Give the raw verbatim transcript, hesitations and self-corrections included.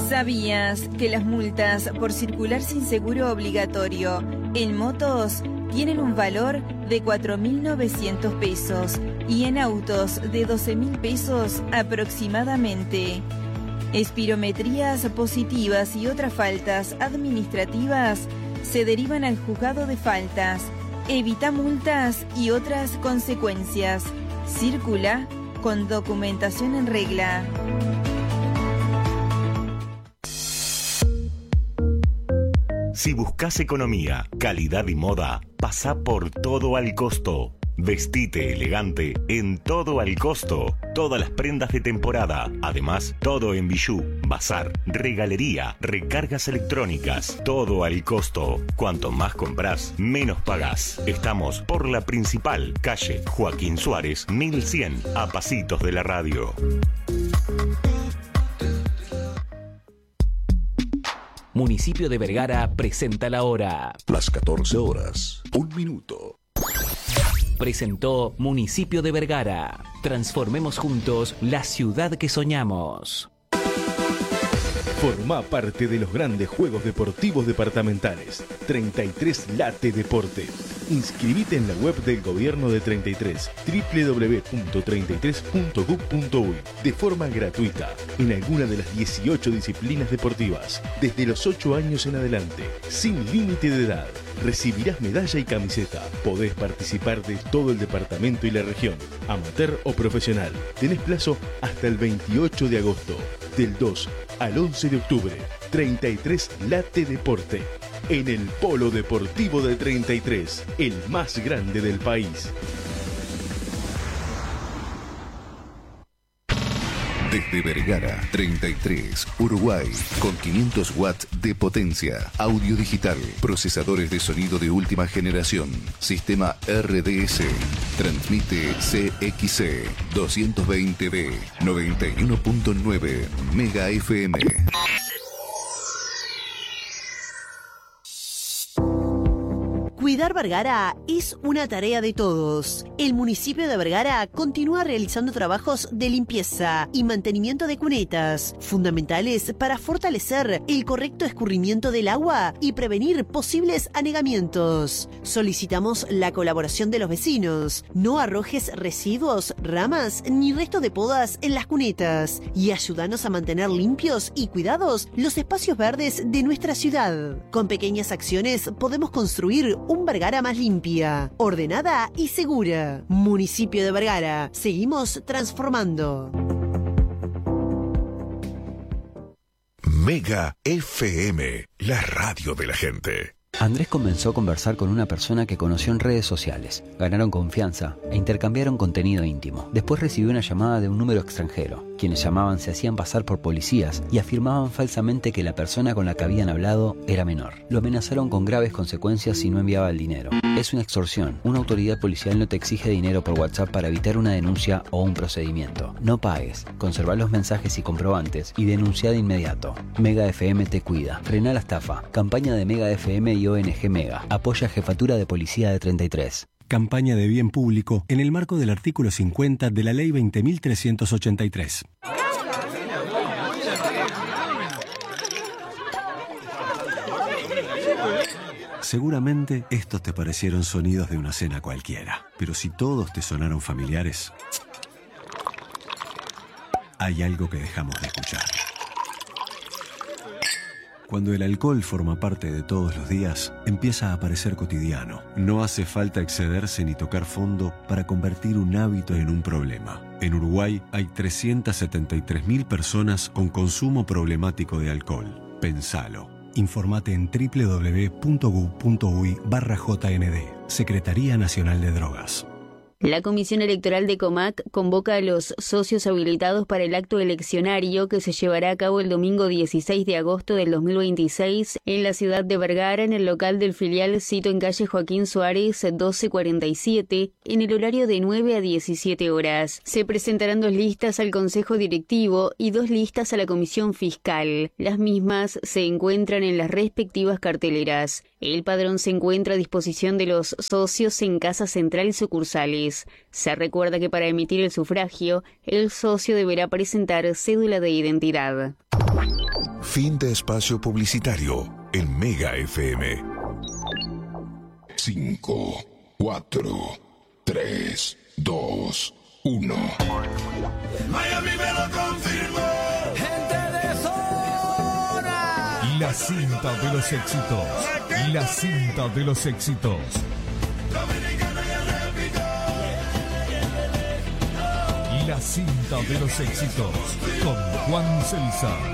¿Sabías que las multas por circular sin seguro obligatorio en motos tienen un valor de cuatro mil novecientos pesos y en autos de doce mil pesos aproximadamente? Espirometrías positivas y otras faltas administrativas se derivan al juzgado de faltas. Evita multas y otras consecuencias. Circula con documentación en regla. Si buscas economía, calidad y moda, pasa por Todo al Costo. Vestite elegante en Todo al Costo. Todas las prendas de temporada. Además, todo en bijú, bazar, regalería, recargas electrónicas. Todo al Costo. Cuanto más compras, menos pagás. Estamos por la principal, calle Joaquín Suárez, mil cien, a pasitos de la radio. Municipio de Vergara presenta la hora. Las catorce horas, un minuto. Presentó Municipio de Vergara. Transformemos juntos la ciudad que soñamos. Forma parte de los grandes juegos deportivos departamentales. treinta y tres Late Deporte. Inscribite en la web del Gobierno de treinta y tres, doble u doble u doble u punto treinta y tres punto gob punto uy, de forma gratuita, en alguna de las dieciocho disciplinas deportivas, desde los ocho años en adelante, sin límite de edad. Recibirás medalla y camiseta. Podés participar de todo el departamento y la región, amateur o profesional. Tenés plazo hasta el veintiocho de agosto, del dos al once de octubre. treinta y tres Late Deporte, en el Polo Deportivo de treinta y tres, el más grande del país. Desde Vergara, treinta y tres, Uruguay, con quinientos watts de potencia, audio digital, procesadores de sonido de última generación, sistema R D S, transmite C X C doscientos veinte B, noventa y uno punto nueve Mega F M. Cuidar Vergara es una tarea de todos. El municipio de Vergara continúa realizando trabajos de limpieza y mantenimiento de cunetas, fundamentales para fortalecer el correcto escurrimiento del agua y prevenir posibles anegamientos. Solicitamos la colaboración de los vecinos. No arrojes residuos, ramas ni restos de podas en las cunetas y ayúdanos a mantener limpios y cuidados los espacios verdes de nuestra ciudad. Con pequeñas acciones podemos construir un Vergara más limpia, ordenada y segura. Municipio de Vergara. Seguimos transformando. Mega F M, la radio de la gente. Andrés comenzó a conversar con una persona que conoció en redes sociales. Ganaron confianza e intercambiaron contenido íntimo. Después recibió una llamada de un número extranjero. Quienes llamaban se hacían pasar por policías y afirmaban falsamente que la persona con la que habían hablado era menor. Lo amenazaron con graves consecuencias si no enviaba el dinero. Es una extorsión. Una autoridad policial no te exige dinero por WhatsApp para evitar una denuncia o un procedimiento. No pagues. Conserva los mensajes y comprobantes y denuncia de inmediato. Mega F M te cuida. Frena la estafa. Campaña de Mega F M y O N G Mega. Apoya Jefatura de Policía de treinta y tres. Campaña de bien público en el marco del artículo cincuenta de la Ley veinte mil trescientos ochenta y tres. Seguramente estos te parecieron sonidos de una cena cualquiera, pero si todos te sonaron familiares, hay algo que dejamos de escuchar. Cuando el alcohol forma parte de todos los días, empieza a parecer cotidiano. No hace falta excederse ni tocar fondo para convertir un hábito en un problema. En Uruguay hay trescientas setenta y tres mil personas con consumo problemático de alcohol. Pensalo. Informate en doble u doble u doble u punto gob punto uy barra J N D. Secretaría Nacional de Drogas. La Comisión Electoral de Comac convoca a los socios habilitados para el acto eleccionario que se llevará a cabo el domingo dieciséis de agosto del dos mil veintiséis en la ciudad de Vergara, en el local del filial Cito en calle Joaquín Suárez doce cuarenta y siete, en el horario de nueve a diecisiete horas. Se presentarán dos listas al Consejo Directivo y dos listas a la Comisión Fiscal. Las mismas se encuentran en las respectivas carteleras. El padrón se encuentra a disposición de los socios en Casa Central y sucursales. Se recuerda que para emitir el sufragio, el socio deberá presentar cédula de identidad. Fin de espacio publicitario en Mega F M. cinco, cuatro, tres, dos, uno. Miami me lo confirmó. Gente de zona. La cinta de los éxitos. La cinta de los éxitos. La cinta de los éxitos con Juan Celsa.